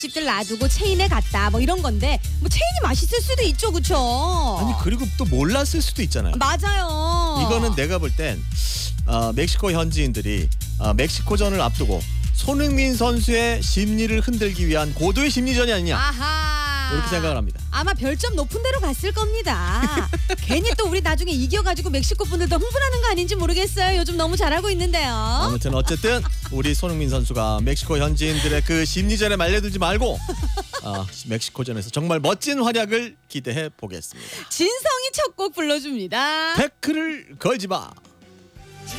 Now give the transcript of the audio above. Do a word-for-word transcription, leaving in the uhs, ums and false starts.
집들 놔두고 체인에 갔다 뭐 이런 건데 뭐 체인이 맛있을 수도 있죠, 그쵸? 아니 그리고 또 몰랐을 수도 있잖아요. 맞아요. 이거는 내가 볼 땐 어, 멕시코 현지인들이 어, 멕시코전을 앞두고 손흥민 선수의 심리를 흔들기 위한 고도의 심리전이 아니냐 아하. 이렇게 생각을 합니다. 아마 별점 높은 데로 갔을 겁니다. 괜히 또 우리 나중에 이겨가지고 멕시코 분들도 흥분하는 거 아닌지 모르겠어요. 요즘 너무 잘하고 있는데요. 아무튼 어쨌든 우리 손흥민 선수가 멕시코 현지인들의 그 심리전에 말려들지 말고 어, 멕시코전에서 정말 멋진 활약을 기대해 보겠습니다. 진성이 첫 곡 불러줍니다. 태클을 걸지 마.